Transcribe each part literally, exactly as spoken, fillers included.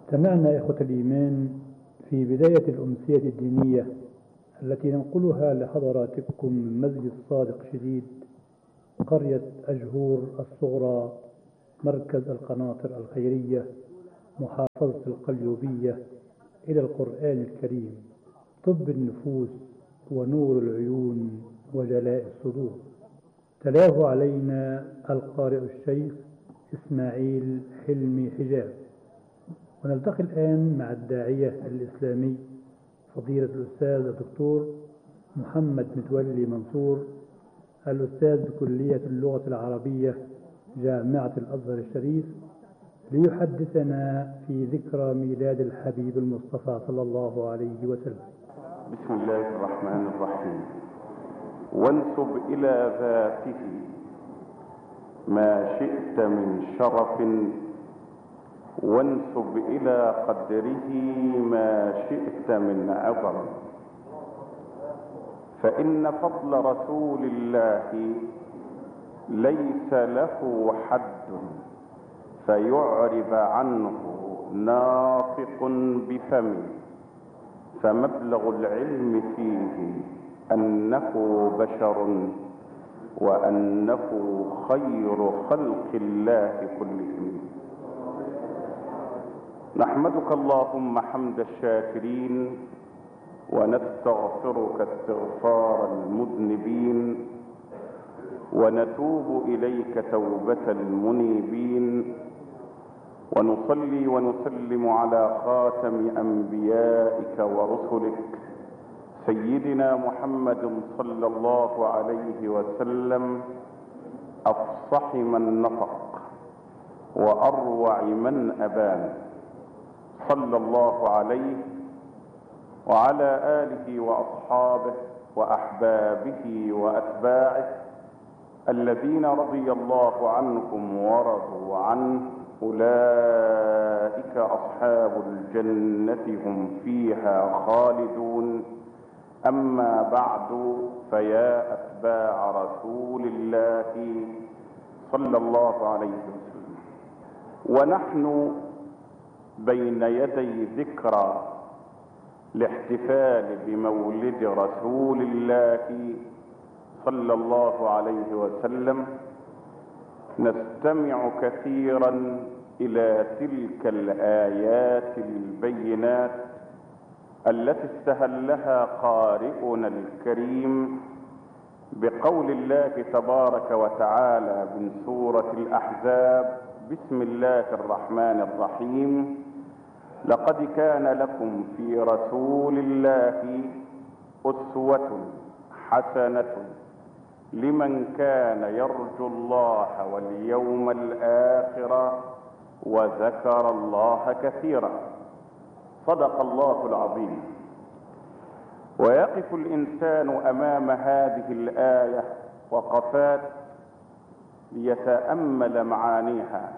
سمعنا إخوة الإيمان في بداية الأمسية الدينية التي ننقلها لحضراتكم من مسجد صادق شديد قرية أجهور الصغرى مركز القناطر الخيرية محافظة القليوبية إلى القرآن الكريم طب النفوس ونور العيون وجلاء الصدور. تلاه علينا القارئ الشيخ إسماعيل حلمي حجاب. ونلتقي الآن مع الداعية الإسلامي فضيلة الأستاذ الدكتور محمد متولي منصور، الأستاذ بكلية اللغة العربية جامعة الأزهر الشريف، ليحدثنا في ذكرى ميلاد الحبيب المصطفى صلى الله عليه وسلم. بسم الله الرحمن الرحيم. وانسب إلى ذاته ما شئت من شرف، وانسب إلى قدره ما شئت من عظم، فإن فضل رسول الله ليس له حد فيعرب عنه ناطق بفم، فمبلغ العلم فيه أنه بشر وأنه خير خلق الله كلهم. نحمدك اللهم حمد الشاكرين، ونستغفرك استغفار المذنبين، ونتوب إليك توبة المنيبين، ونصلي ونسلم على خاتم أنبيائك ورسلك سيدنا محمد صلى الله عليه وسلم، أفصح من نطق وأروع من أبان، صلى الله عليه وعلى آله وأصحابه وأحبابه وأتباعه الذين رضي الله عنهم ورضوا عنه، أولئك أصحاب الجنة هم فيها خالدون. أما بعد، فيا أتباع رسول الله صلى الله عليه وسلم، ونحن بين يدي ذكرى الاحتفال بمولد رسول الله صلى الله عليه وسلم، نستمع كثيرا إلى تلك الآيات البينات التي استهلها قارئنا الكريم بقول الله تبارك وتعالى من سورة الأحزاب: بسم الله الرحمن الرحيم. لقد كان لكم في رسول الله أسوة حسنة لمن كان يرجو الله واليوم الآخر وذكر الله كثيرا. صدق الله العظيم. ويقف الإنسان أمام هذه الآية وقفات ليتأمل معانيها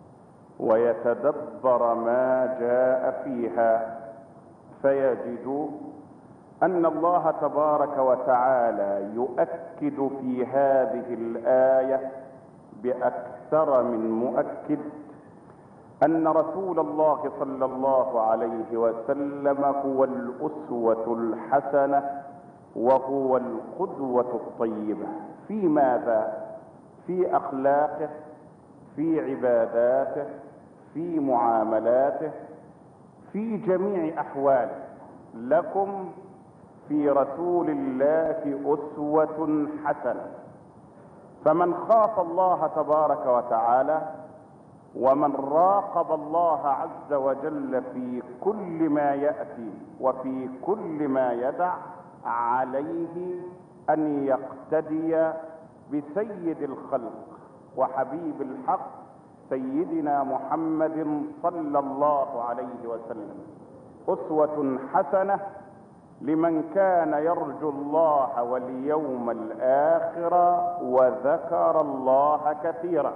ويتدبر ما جاء فيها، فيجد أن الله تبارك وتعالى يؤكد في هذه الآية بأكثر من مؤكد أن رسول الله صلى الله عليه وسلم هو الأسوة الحسنة وهو القدوة الطيبة. في ماذا؟ في أخلاقه، في عباداته، في معاملاته، في جميع أحواله. لكم في رسول الله أسوة حسنة. فمن خاف الله تبارك وتعالى ومن راقب الله عز وجل في كل ما يأتي وفي كل ما يدع، عليه أن يقتدي بسيد الخلق وحبيب الحق سيدنا محمد صلى الله عليه وسلم. أسوة حسنة لمن كان يرجو الله واليوم الآخر وذكر الله كثيرا.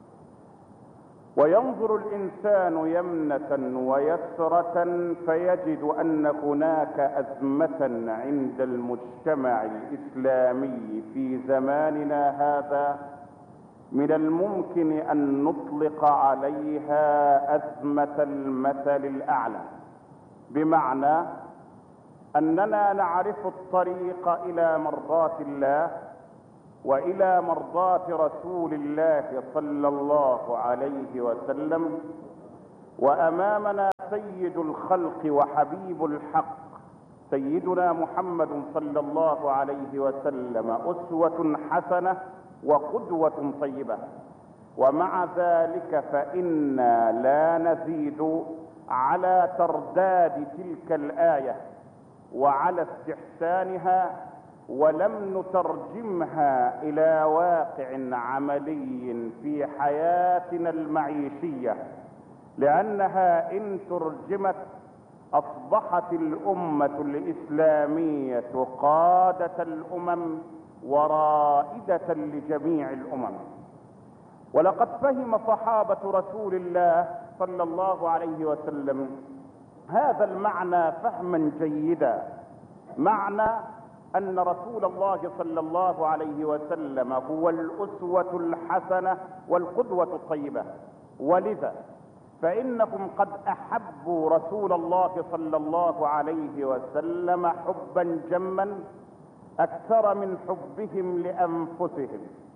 وينظر الإنسان يمنة ويسرة فيجد أن هناك أزمة عند المجتمع الإسلامي في زماننا هذا من الممكن أن نطلق عليها أزمة المثل الأعلى، بمعنى أننا نعرف الطريق إلى مرضاة الله وإلى مرضاة رسول الله صلى الله عليه وسلم، وأمامنا سيد الخلق وحبيب الحق سيدنا محمد صلى الله عليه وسلم أسوة حسنة وقدوة طيبة. ومع ذلك فإنا لا نزيد على ترداد تلك الآية وعلى استحسانها، ولم نترجمها إلى واقع عملي في حياتنا المعيشية، لأنها إن ترجمت أصبحت الأمة الإسلامية قادة الأمم ورائدة لجميع الأمم. ولقد فهم صحابة رسول الله صلى الله عليه وسلم هذا المعنى فهما جيدا، معنى أن رسول الله صلى الله عليه وسلم هو الأسوة الحسنة والقدوة الطيبة. ولذا فإنهم قد أحبوا رسول الله صلى الله عليه وسلم حبا جما أكثر من حبهم لأنفسهم،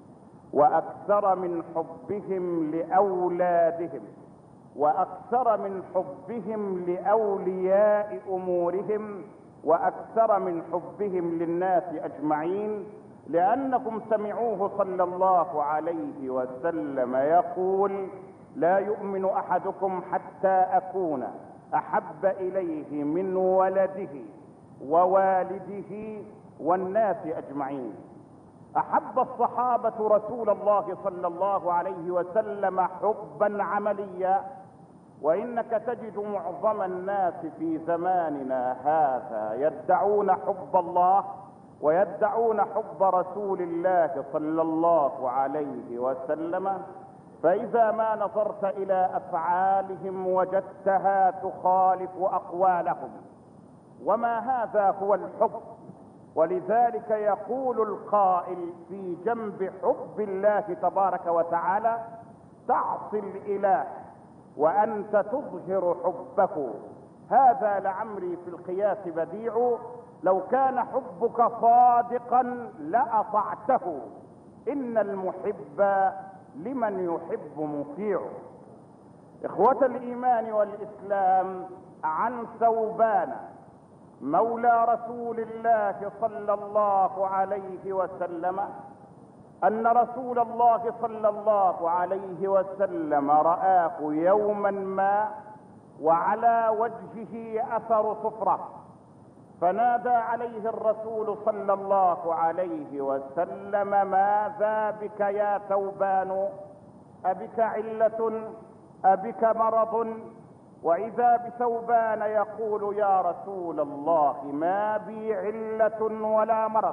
وأكثر من حبهم لأولادهم، وأكثر من حبهم لأولياء أمورهم، وأكثر من حبهم للناس أجمعين، لأنكم سمعوه صلى الله عليه وسلم يقول: لا يؤمن أحدكم حتى أكون أحب إليه من ولده ووالده والناس أجمعين. أحب الصحابة رسول الله صلى الله عليه وسلم حبا عمليا، وإنك تجد معظم الناس في زماننا هذا يدعون حب الله ويدعون حب رسول الله صلى الله عليه وسلم، فإذا ما نظرت إلى أفعالهم وجدتها تخالف أقوالهم. وما هذا هو الحب. ولذلك يقول القائل في جنب حب الله تبارك وتعالى: تعصي الإله وأنت تظهر حبه، هذا لعمري في القياس بديع، لو كان حبك صادقا لأطعته، إن المحب لمن يحب مطيع. إخوة الإيمان والإسلام، عن ثوبان مولى رسول الله صلى الله عليه وسلم أن رسول الله صلى الله عليه وسلم رآه يوما ما وعلى وجهه أثر صفرة، فنادى عليه الرسول صلى الله عليه وسلم: ماذا بك يا ثوبان؟ أبك علة؟ أبك مرض؟ وإذا بثوبان يقول: يا رسول الله، ما بي علة ولا مرض،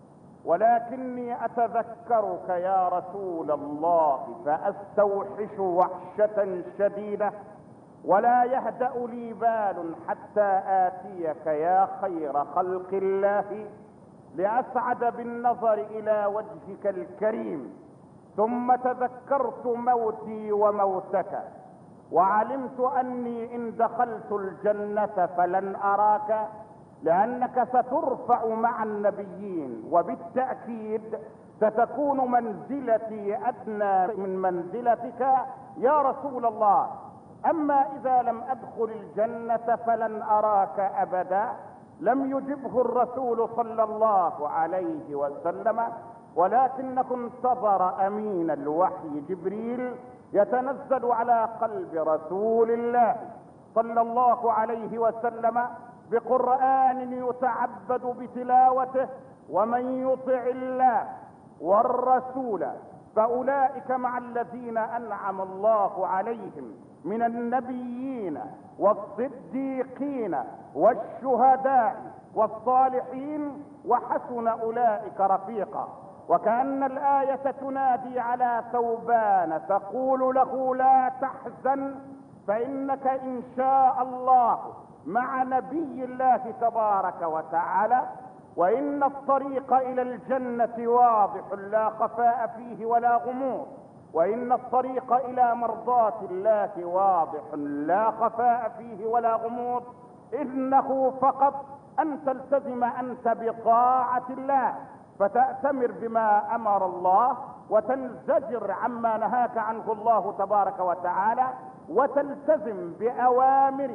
ولكني أتذكرك يا رسول الله فأستوحش وحشة شديدة، ولا يهدأ لي بال حتى آتيك يا خير خلق الله لأسعد بالنظر إلى وجهك الكريم. ثم تذكرت موتي وموتك، وعلمت أني إن دخلت الجنة فلن أراك، لأنك سترفع مع النبيين، وبالتأكيد ستكون منزلتي أدنى من منزلتك يا رسول الله. أما إذا لم أدخل الجنة فلن أراك أبدا. لم يجبه الرسول صلى الله عليه وسلم، ولكنه انتظر أمين الوحي جبريل يتنزل على قلب رسول الله صلى الله عليه وسلم بقرآن يتعبد بتلاوته. ومن يطع الله والرسول فأولئك مع الذين أنعم الله عليهم من النبيين والصديقين والشهداء والصالحين، وحسن أولئك رفيقا. وكأن الآية تنادي على ثوبان تقول له: لا تحزن، فإنك إن شاء الله مع نبي الله تبارك وتعالى، وإن الطريق إلى الجنة واضح لا خفاء فيه ولا غموض. وإن الطريق إلى مرضاة الله واضح لا خفاء فيه ولا غموض، إنه فقط أن تلتزم أنت بطاعة الله فتأتمر بما أمر الله وتنزجر عما نهاك عنه الله تبارك وتعالى، وتلتزم بأوامر